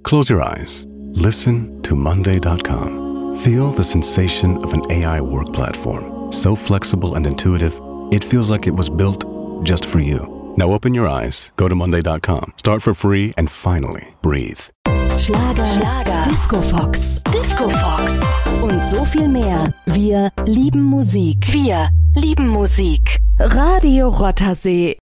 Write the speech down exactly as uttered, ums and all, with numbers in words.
Close your eyes. Listen to Monday dot com. Feel the sensation of an A I work platform. So flexible and intuitive, it feels like it was built just for you. Now open your eyes, go to Monday dot com, start for free, and finally breathe. Schlager, Schlager, Disco Fox, Disco Fox und so viel mehr. Wir lieben Musik. Wir lieben Musik. Radio Rothersee.